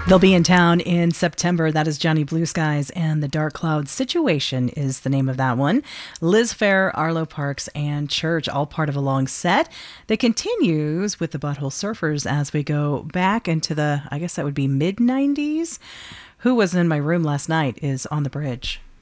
They'll be in town in September. That is Johnny Blue Skies and the Dark Cloud Situation is the name of that one. Liz Fair, Arlo Parks, and Church, all part of a long set that continues with the Butthole Surfers as we go back into the, I guess that would be mid 90s. Who Was in My Room Last Night is on the bridge.